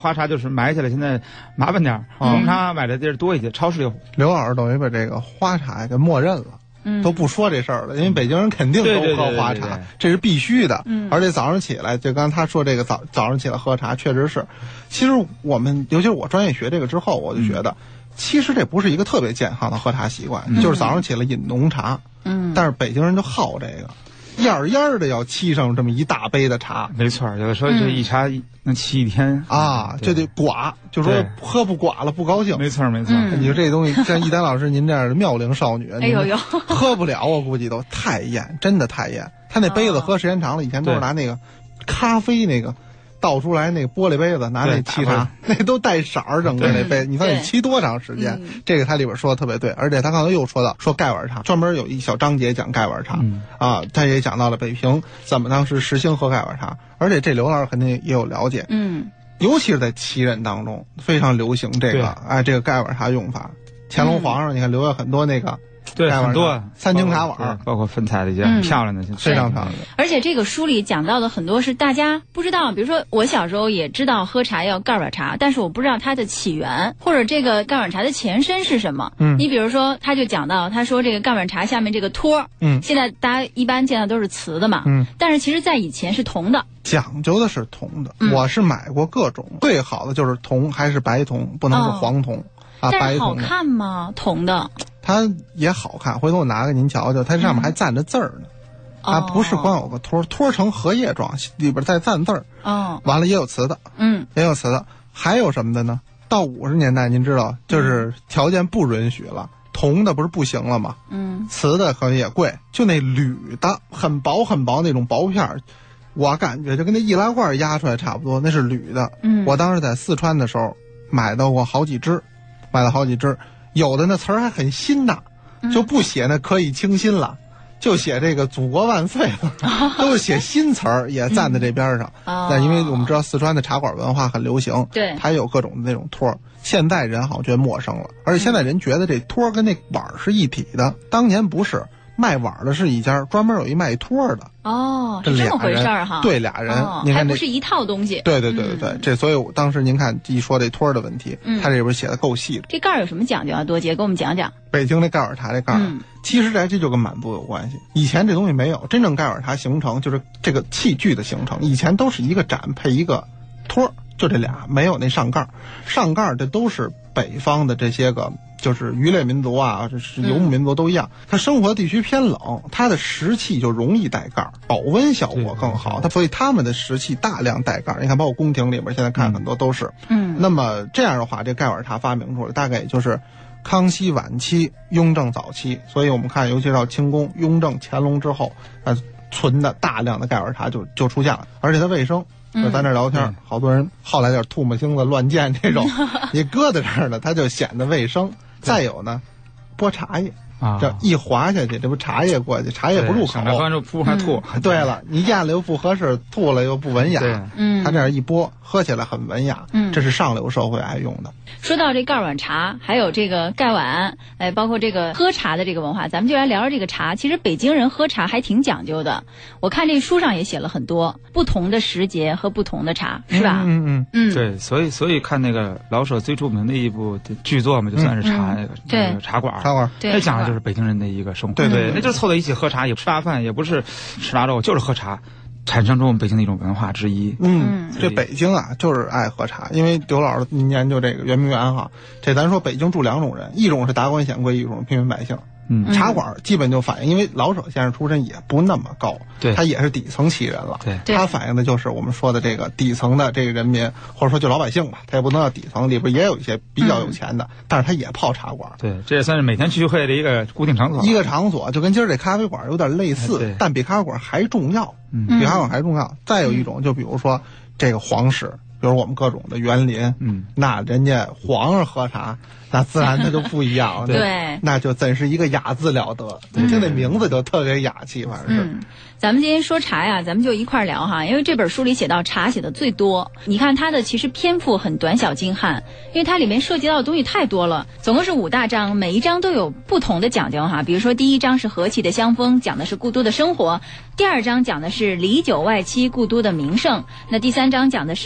花茶就是买起来现在麻烦点，红茶买的地儿多一些，超市有。 刘老师等于把这个花茶给默认了。都不说这事儿了，因为北京人肯定都喝花茶，这是必须的。而且早上起来，就刚才他说这个早上起来喝茶，确实是。其实我们，尤其是我专业学这个之后，我就觉得，其实这不是一个特别健康的喝茶习惯，就是早上起来饮浓茶。但是北京人就好这个。烟烟的要沏上这么一大杯的茶， 没错，有的时候这一茶能沏一天啊，这得寡，就说喝不寡了不高兴。 没错没错， 你说这东西像一丹老师您这样的妙龄少女， 哎呦呦， 喝不了，我估计都太艳，真的太艳。他那杯子喝时间长了，以前都是拿那个咖啡那个倒出来那个玻璃杯子，拿那沏茶，那都带色儿，整个那杯，你看你沏多长时间？这个他里边说的特别对，而且他刚才又说到说盖碗茶，专门有一小章节讲盖碗茶啊，他也讲到了北平怎么当时实行喝盖碗茶，而且这刘老师肯定也有了解，尤其是在旗人当中非常流行这个这个盖碗茶用法。乾隆皇上你看留下很多那个。 对，很多三清茶碗， 包括粉彩的一些很漂亮的， 非常漂亮。 而且这个书里讲到的很多是大家不知道，比如说我小时候也知道喝茶要盖碗茶，但是我不知道它的起源或者这个盖碗茶的前身是什么。你比如说，他就讲到，他说这个盖碗茶下面这个托，现在大家一般见到都是瓷的嘛，但是其实在以前是铜的， 讲究的是铜的。我是买过各种，最好的就是铜，还是白铜，不能是黄铜。 但是好看吗？铜的它也好看，回头我拿给您瞧瞧，它上面还蘸着字儿呢。它不是光有个托，托成荷叶状，里边再蘸字儿。完了也有瓷的，也有瓷的，还有什么的呢？到50年代，您知道，就是条件不允许了，铜的不是不行了吗？瓷的可能也贵，就那铝的，很薄很薄那种薄片儿，我感觉就跟那易拉罐压出来差不多，那是铝的。我当时在四川的时候买到过好几只。有的那词儿还很新的，就不写那可以清新了，就写这个祖国万岁了，都是写新词儿，也站在这边上。但因为我们知道四川的茶馆文化很流行， 对， 它有各种的那种托儿。现在人好像觉得陌生了，而且现在人觉得这托儿跟那碗是一体的，当年不是。卖碗的是一家，专门有一卖托的。 是这么回事儿哈。 对，俩人，您看还不是一套东西。 对，这所以我当时您看一说这托的问题，他这边写的够细的。 这盖儿有什么讲究啊？多杰给我们讲讲。 北京那盖碗茶这盖儿，其实这就跟满族有关系。以前这东西没有，真正盖碗茶形成就是这个器具的形成，以前都是一个盏配一个托，就这俩，没有那上盖儿。上盖儿这都是北方的这些个。就是渔猎民族啊，这是游牧民族都一样，它生活地区偏冷，它的石器就容易带盖儿，保温效果更好。所以他们的石器大量带盖儿。你看，包括宫廷里边现在看很多都是。那么这样的话，这盖碗茶发明出来，大概也就是康熙晚期、雍正早期。所以我们看，尤其是到清宫、雍正、乾隆之后，存的大量的盖碗茶就出现了，而且它卫生。就咱这聊天，好多人好来点吐沫星子、乱溅这种，你搁在这儿呢，它就显得卫生。再有呢，剥茶叶这一滑下去，这不茶叶过去，茶叶不入口， 喝完就噗还吐。 对了，你咽了又不合适，吐了又不文雅。它这样一剥，喝起来很文雅。这是上流社会爱用的。 说到这盖碗茶，还有这个盖碗，包括这个喝茶的这个文化，咱们就来聊聊这个茶。其实北京人喝茶还挺讲究的，我看这书上也写了很多不同的时节和不同的茶，是吧？ 对，所以看那个老舍最著名的一部剧作嘛，就算是茶那个茶馆，那讲的就是北京人的一个生活。对，那就是凑在一起喝茶，也不吃大饭，也不是吃腊肉，就是喝茶。产生出我们北京的一种文化之一。 这北京啊，就是爱喝茶。因为刘老师您研究这个圆明园哈，这咱说北京住两种人，一种是达官显贵，一种是平民百姓。茶馆基本就反映，因为老舍先生出身也不那么高， 对， 他也是底层旗人了，对，他反映的就是我们说的这个底层的这个人民，或者说就老百姓吧，他也不能叫底层，里边也有一些比较有钱的，但是他也泡茶馆， 对，这也算是每天聚会的一个固定场所， 一个场所，就跟今儿这咖啡馆有点类似，但比咖啡馆还重要，比咖啡馆还重要。再有一种，就比如说这个皇室。比如我们各种的园林，那人家皇上喝茶，那自然它就不一样了， 对， 那就真是一个雅字了得，听那名字就特别雅气，反正是。 咱们今天说茶呀，咱们就一块聊哈，因为这本书里写到茶写的最多，你看它的其实篇幅很短小精悍，因为它里面涉及到的东西太多了，总共是5大章，每一章都有不同的讲究哈。比如说第1章是和气的香风，讲的是故都的生活；第2章讲的是里酒外戚故都的名胜；那第3章讲的是4季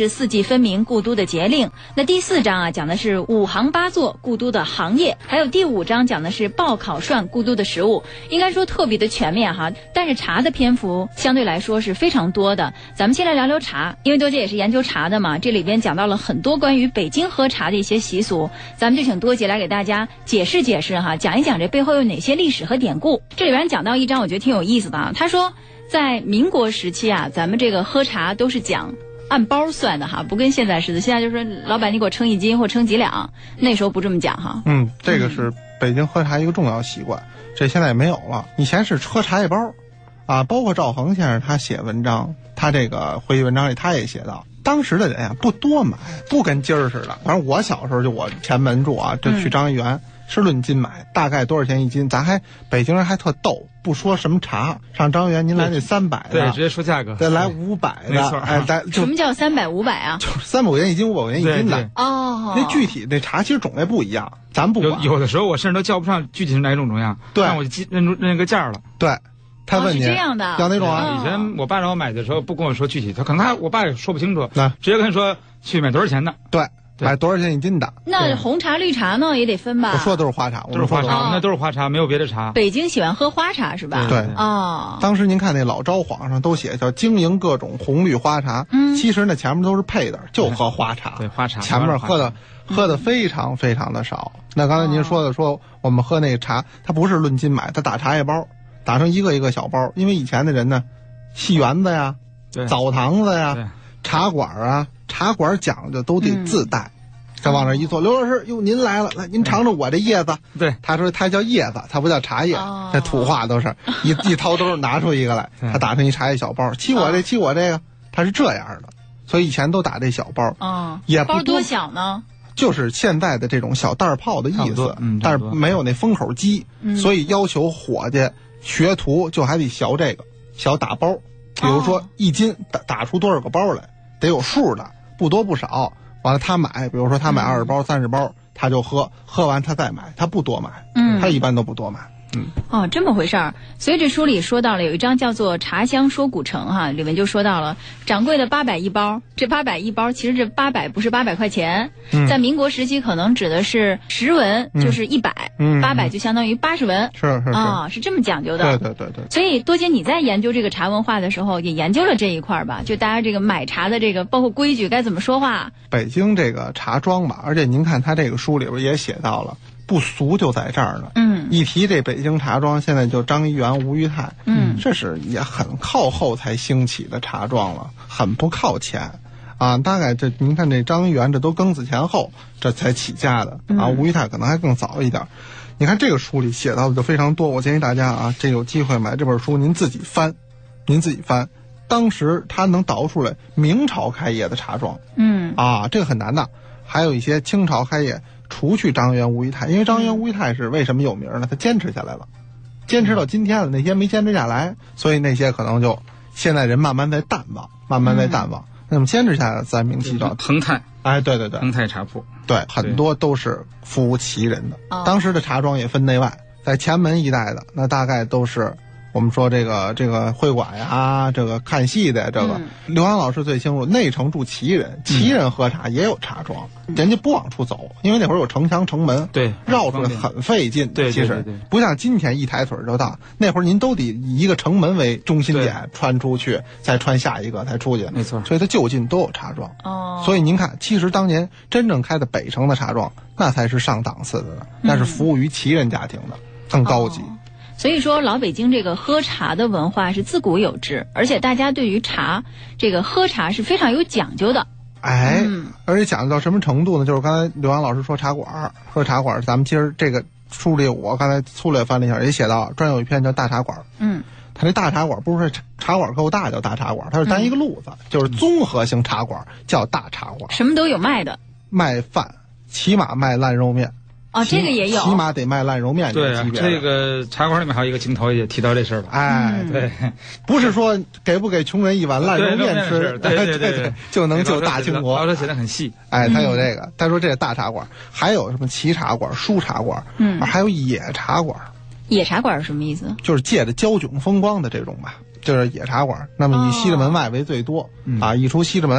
分明故都的节令。那第4章啊，讲的是5行8作故都的行业，还有第5章讲的是报考涮故都的食物，应该说特别的全面哈。但是茶的篇幅相对来说是非常多的。咱们先来聊聊茶，因为多姐也是研究茶的嘛，这里边讲到了很多关于北京喝茶的一些习俗，咱们就请多姐来给大家解释解释哈，讲一讲这背后有哪些历史和典故。这里边讲到一章我觉得挺有意思的啊，他说在民国时期啊，咱们这个喝茶都是讲按包算的哈，不跟现在似的。现在就说老板你给我称1斤或称几两，那时候不这么讲哈。 这个是北京喝茶一个重要习惯，这现在也没有了。以前是喝茶叶包啊，包括赵恒先生他写文章，他这个回忆文章里他也写到，当时的人啊不多买，不跟今儿似的。反正我小时候就我前门住啊，就去张一元。是论斤买，大概多少钱1斤？咱还北京人还特逗，不说什么茶，上张园您来那300的， 对，直接说价格， 再来500的， 没错， 什么叫300、500啊？ 就是300块钱1斤，500块钱1斤的哦。 那具体那茶其实种类不一样，咱不管。 有的时候我甚至都叫不上具体是哪种种样， 对， 让我认个价了。 对，他问你是这样的， 要哪种啊？ 以前我爸让我买的时候不跟我说具体，他可能我爸也说不清楚，直接跟你说去买多少钱的。 对。买多少钱1斤的？ 那红茶、绿茶呢也得分吧？ 我说的都是花茶， 都是花茶，那都是花茶，没有别的茶。 北京喜欢喝花茶是吧？ 对哦。 当时您看那老招幌上都写叫经营各种红绿花茶，其实那前面都是配的，就喝花茶。 对，花茶前面喝的非常非常的少。那刚才您说的说我们喝那个茶，它不是论斤买，它打茶叶包，打成一个一个小包，因为以前的人呢，戏园子呀、澡堂子呀、茶馆啊。茶馆讲究都得自带，再往那一坐，刘老师，哟，您来了，来，您尝尝我这叶子。 对， 他说他叫叶子，他不叫茶叶，这土话都是一掏兜拿出一个来，他打成一茶叶小包，沏我这个，他是这样的，所以以前都打这小包，也不包多小呢？ 就是现在的这种小袋泡的意思，但是没有那封口机，所以要求伙计学徒就还得学这个小打包，比如说1斤打出多少个包来，得有数的。不多不少，完了他买，比如说他买20包、30包，他就喝完他再买，他不多买，他一般都不多买。 哦，这么回事儿。所以这书里说到了有一章叫做《茶香说古城》哈，里面就说到了掌柜的800一包，这800一包其实这800不是800块钱，在民国时期可能指的是10文，就是100，800就相当于80文，是这么讲究的。 对。 所以多姐你在研究这个茶文化的时候也研究了这一块吧？就大家这个买茶的这个包括规矩该怎么说话。 北京这个茶庄吧，而且您看他这个书里边也写到了。不俗就在这儿呢。一提这北京茶庄，现在就张一元、吴裕泰，这是也很靠后才兴起的茶庄了，很不靠前啊。大概这您看这张一元，这都庚子前后这才起家的啊。吴裕泰可能还更早一点。你看这个书里写到的就非常多，我建议大家啊，这有机会买这本书，您自己翻。当时他能倒出来明朝开业的茶庄，这个很难的。还有一些清朝开业。除去张一元、吴裕泰，因为张一元、吴裕泰是为什么有名呢？他坚持下来了，坚持到今天了。那些没坚持下来，所以那些可能就现在人慢慢在淡忘。那么坚持下来，自然名气就恒泰。 对， 恒泰茶铺， 对，很多都是服务旗人的。当时的茶庄也分内外，在前门一带的那大概都是。我们说这个会馆呀，这个看戏的这个，刘洋老师最清楚。内城住旗人，旗人喝茶也有茶庄，人家不往出走，因为那会儿有城墙城门， 对， 绕出来很费劲。 对， 其实不像今天一抬腿就到。那会儿您都得以一个城门为中心点穿出去，再穿下一个才出去。 没错， 所以它就近都有茶庄。所以您看，其实当年真正开的北城的茶庄，那才是上档次的，那是服务于旗人家庭的，更高级。 所以说老北京这个喝茶的文化是自古有之，而且大家对于茶这个喝茶是非常有讲究的。 而且讲究到什么程度呢？就是刚才刘洋老师说喝茶馆，咱们今儿这个书里我刚才粗略翻了一下，也写到专有一篇叫大茶馆。他这大茶馆不是茶馆够大叫大茶馆，它是单一个路子，就是综合性茶馆叫大茶馆， 什么都有卖的， 卖饭，起码卖烂肉面。 这个也有， 起码得卖烂肉面。 对，这个茶馆里面还有一个镜头也提到这事儿了。对， 不是说给不给穷人一碗烂肉面吃， 对， 就能救大清国。 老师写的很细。 他有这个，他说这是大茶馆，还有什么旗茶馆、书茶馆，还有野茶馆。 野茶馆是什么意思？ 就是借着骄囧风光的这种吧，就是野茶馆。那么以西直门外为最多一出西直门，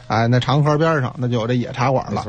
哎，那长河边上那就有这野茶馆了。